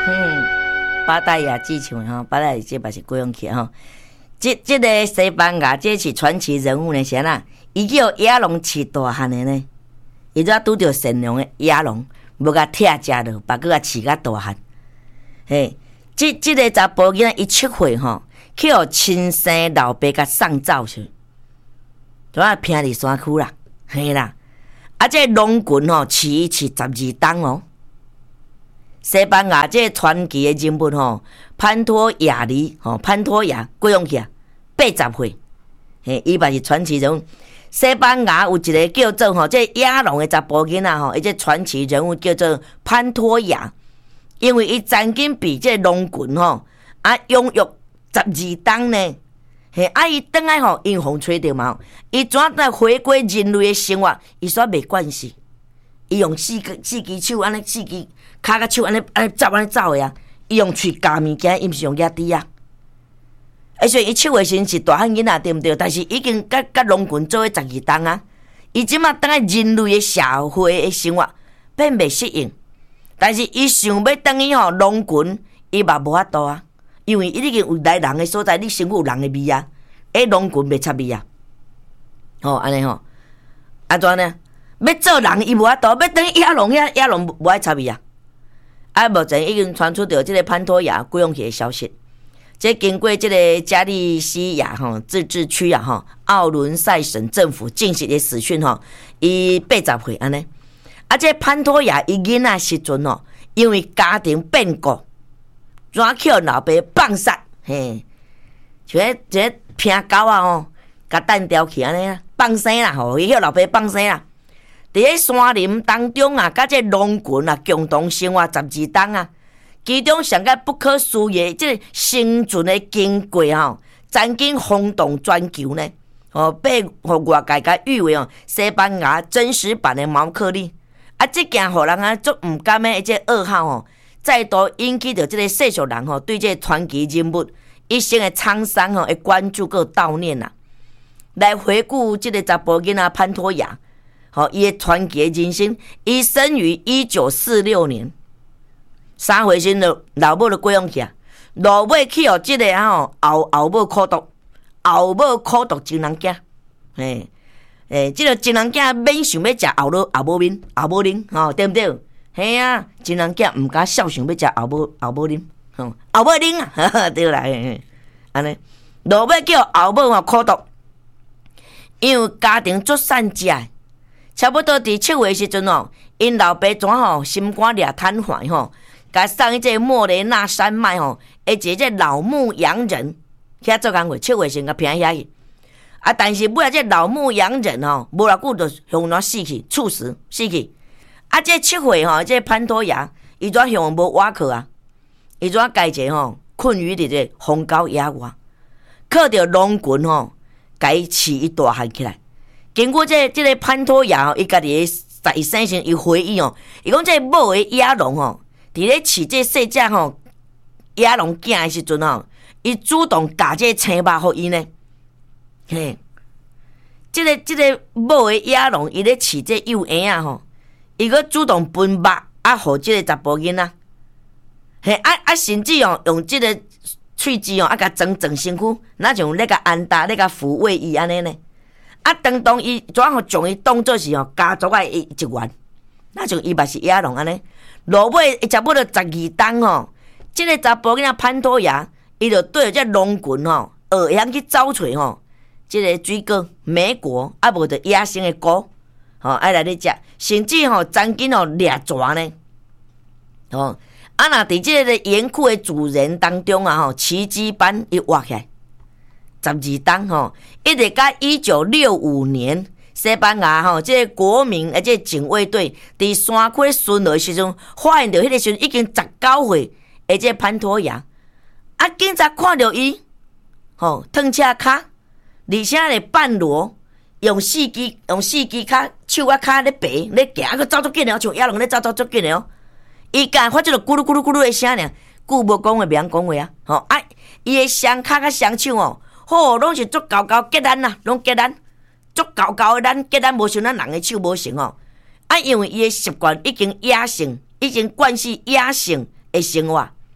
巴代亚之唱吼，巴代这嘛是贵阳去吼。这个西班牙这是传奇人物呢，是哪？伊叫野狼饲大汉的呢，伊拄拄着善良的野狼，无甲拆食落，把佮饲甲大汉。嘿，这个查甫囡仔伊7岁吼，去互亲生老爸甲送走去，就啊拼伫山区啦，嘿啦。啊，这龙群吼饲伊饲12冬哦。西班牙这传奇的人物吼，潘托亚尼吼，潘托亚贵阳去啊，80岁，嘿，伊嘛是传奇人物。西班牙有一个叫做吼，这野狼的查甫囡仔吼，伊这传奇人物叫做潘托亚，因为伊曾经被这龙群吼啊养育12冬呢，嘿，啊伊转来吼，因风吹着嘛，伊怎来回归人类的生活，伊煞袂惯势，伊用四只手安尼，四只骹甲手安尼走的啊，伊用喙夹物件，伊毋是用牙齿啊。所以伊7岁时是大汉囡仔对毋对？但是已经甲龙群做伙12冬啊，伊即马等来人类的社会的生活变袂适应，但是伊想要等于吼龙群，伊嘛无法度啊，因为伊已经有来人的所在，你身躯有人的味啊，龙群袂插味啊，安尼吼，安怎呢？要做人伊无法度，要等于野狼无爱插味啊，目前已经传出着即个潘托亚贵阳去的消息。这经过这个加利西亚自治区奥伦塞省政府证实的死讯伊80岁安尼。啊，这潘托亚伊囡仔时阵因为家庭变故，怎去老爸放杀，嘿，像这拼狗啊甲单调起安尼啦，放生啦伊叫老爸放生啦。伫咧山林当中甲这龙群共同生活12冬啊。其中上个不可思议，这个生存的经过曾经轰动全球呢，被外界甲誉为西班牙真实版的毛克利。啊，这件互人足唔甘的这噩耗再度引起着这个世俗人对这传奇人物一生的沧桑的关注和悼念啦。来回顾这个查甫囡仔潘托亚，伊的传奇的人生，伊生于1946年。3岁时老母就过阳去啊，老母去这个后母苦毒，后母苦毒情人囝，这个情人囝免想要食后母面，后母奶，对不对？嘿啊，情人囝唔敢孝想要食后母奶，后母奶啊，对啦，安尼，老母叫后母苦毒，因为家庭足善食，差不多伫7岁时阵因老爸怎心肝掠瘫痪甲送伊这莫雷纳山脉一个老牧羊人，遐做工课7岁时甲拼遐去，啊！但是尾仔这老牧羊人无偌久就向哪死去，猝死死去。啊！这7岁这潘托亚伊怎向无瓦克啊？伊怎家者困于伫这荒郊野外，靠着龙群甲伊饲伊大汉起来。经过这个潘托亚伊家己在生时伊回忆伊讲这某的野狼伫咧饲这细只野狼囝的时阵伊主动夹这青肉互伊呢。嘿，这个某的野狼伊咧饲这幼婴伊个主动分肉互这个查甫囡仔。嘿，甚至用这个喙齿甲装身躯，那像咧甲安踏咧甲抚慰伊安尼呢。当伊怎将伊当作是家族的一员，那像伊嘛是野狼安尼。落尾伊食不了12冬这个查甫囡仔潘托亚，伊就对着这龙群学样去找找这个水果、美果，无就野生的果爱来咧食，甚至曾经掠蛇呢若伫这个严酷的自然当中奇迹般伊活起来12冬一直到1965年。西班牙这个国民这个警卫队伫山区巡逻时阵，发现到迄个时阵已经19岁的这潘托亚，警察看到伊，褪车骹，而且咧半裸，用四支骹手骹咧爬咧行，佮走足紧像野狼咧走足紧伊敢发出了咕噜咕噜咕噜的声尔，久无讲话袂晓讲话啊！伊的双骹甲双手拢是足厚厚结咱拢结咱。足厚厚的咱无像咱人的手无成因为伊的习惯已经野性，已经惯势野性的生活，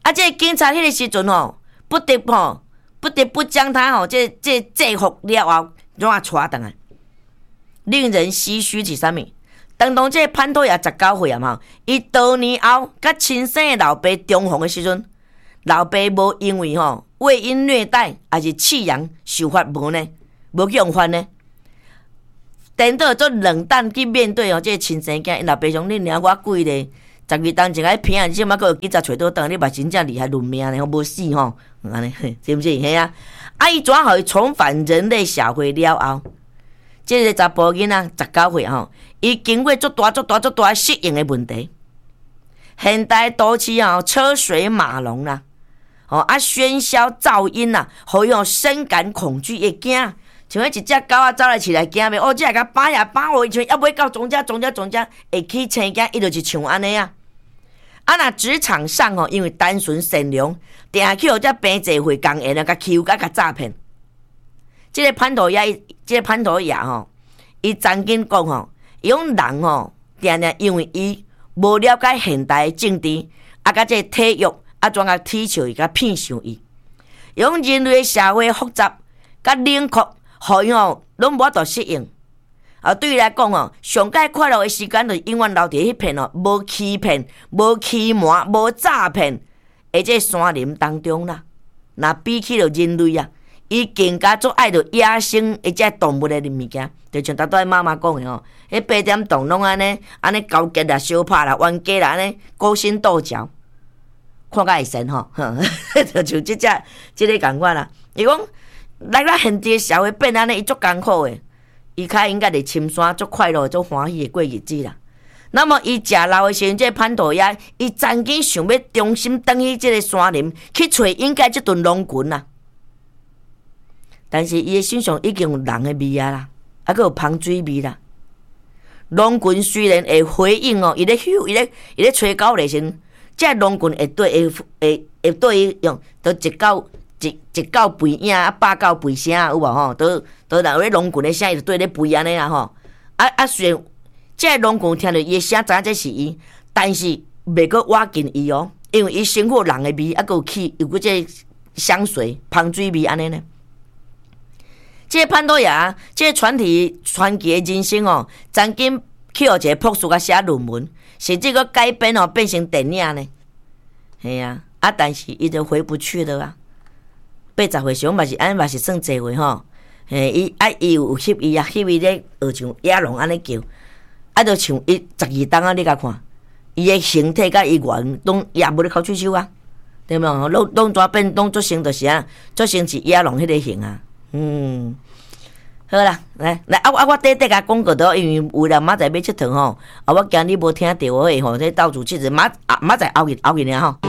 这警察迄个时阵不得不将他这制服了后，让他带回来。令人唏嘘是啥物？当当这潘多亚19岁啊伊多年后甲亲生的老爸重逢的时阵，老爸无因为为因虐待还是弃养受罚无呢？无去用犯呢？颠倒做冷淡去面对这亲生囝，因老爸兄，你领我几个12当前个片，即马个警察找倒等，你嘛真正厉害论命呢，无死安尼是毋是？嘿啊！伊怎互伊重返人类社会了后，这个查甫囡仔19岁伊经过足大适应的问题。现代都市车水马龙啦，喧嚣噪音啦，互伊深感恐惧，会惊。像迄一只狗仔走来起来惊袂，这甲扒呀扒我一拳，要尾到总家会去青囝，伊就是像安尼啊。若职场上因为单纯善良，定下去这平济会工人甲欺负甲诈骗。这个潘头爷，伊曾经讲伊讲人定定因为伊无了解现代政治，甲这体育怎甲踢笑伊甲骗上伊。伊讲人类社会复杂甲冷酷，互伊拢无法度适应。对伊来讲上界快乐的时间就是永远留伫迄片无欺骗、无欺瞒、无诈骗的这山林当中啦。若比起着人类啊，伊更加做爱着野生的这动物的物件，就像拄仔妈妈讲的迄8点档拢安尼交结啦、相拍啦、冤家啦，安尼勾心斗角，看甲会神就像这个感觉啦。伊讲来咱现代社会变安尼，伊足艰苦的。伊较应该伫深山足快乐、足欢喜的过日子啦。那么伊食老的时阵，这潘头爷伊曾经想要重新返去这个山林去找应该这顿龙群啦。但是伊的身上已经有人的味啊啦，还佫有芳水味啦。龙群虽然会回应伊咧嗅，伊咧吹狗的时阵，这龙群会对伊用，都一狗吠影，8狗吠声有无都有咧龙群的声，伊就对咧吠安尼啦虽然这龙群听到伊的声，知影这是伊，但是袂阁挖近伊因为伊身躯人的味，佫有这香水、芳水味安尼呢。这个潘多亚，这个传奇的人生曾经去互一个博士甲写论文，甚至佫改编变成电影呢。嘿啊，但是伊就回不去了啊。80岁上嘛是安尼，嘛是算济岁伊有翕伊翕伊咧学像野狼安尼叫，就像伊12当你甲看，伊的形体甲伊原拢也无咧考喙手啊，对无？拢怎变拢做成就是做成是野狼迄个形啊。好啦，来，我短甲讲过倒，因为为了明仔要佚佗我惊你无听到我的这到处去明仔后日尔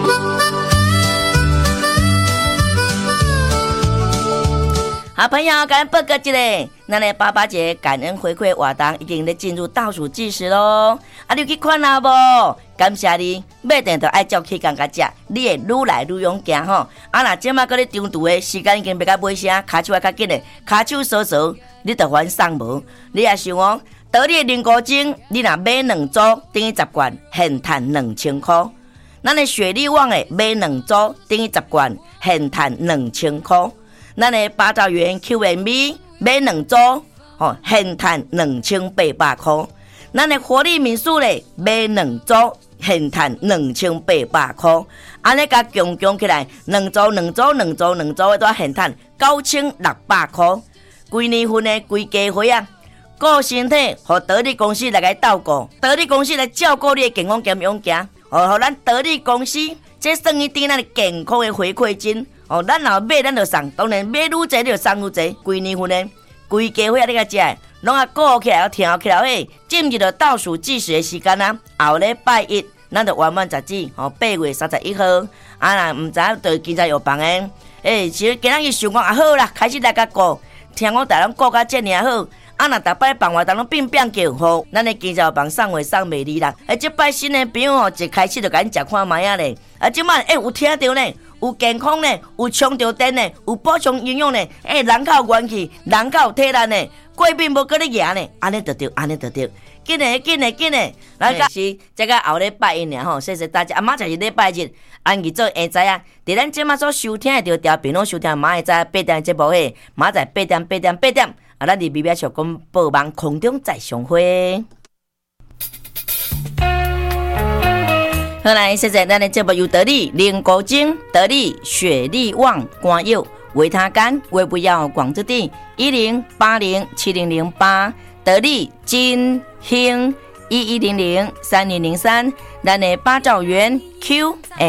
好朋友，感恩报告一个，咱的爸爸节感恩回馈活动已经咧进入倒数计时咯。你有去看啊无？感谢你，买定就爱照起工甲食，你会愈来愈勇敢若即马搁咧中途的时间已经要到尾声，骹手较紧的，骹手扫扫，你就还送无？你也想倒你的人工精，你若买2组等于10罐，现赚2000块。咱的雪莉网的买2组等于10罐，现赚2000块。咱的8兆元 Q&B 买2组现赚2800块。咱的活力民宿咧买2组现赚2800块。安尼甲强起来，2组都现赚9600块。规年份的规家伙啊，顾身体，互得力公司来个照顾，得力公司来照顾你的健康兼勇敢。互咱得力公司，这算一点咱的健康的回馈金。咱若买咱就送，当然买愈济你就送愈济。规年份的规家伙啊，你甲食，拢顾起来，听起来进入了倒数计时的时间啊。后礼拜一，咱就圆满截止8月31号。若毋知就今仔药房的，其实今仔日想讲好啦，开始来甲顾，听讲大人顾甲遮尔好。若逐摆放活动拢变叫好，咱的经济药房送货送袂离啦。即摆新的朋友一开始就甲因食看卖咧。即摆有听到呢，有健康呢，有充着电呢，有补充营养呢，人较有元气，人较有体力呢，过敏无搁咧赢呢，安尼就对， 紧嘞！咱是这个后礼拜一尔吼，谢谢大家。明仔就是礼拜日，安日做会知啊。伫咱即马所收听的着调频拢收听，明会知8点节目诶，明仔8點。啊，咱伫微微小公报网空中再相會。好来，谢谢咱的节目由得力、林国晶、得力、雪力旺、关佑、维他干、微不要、广之地10807008。得力金兴11003003，咱的八兆元 Q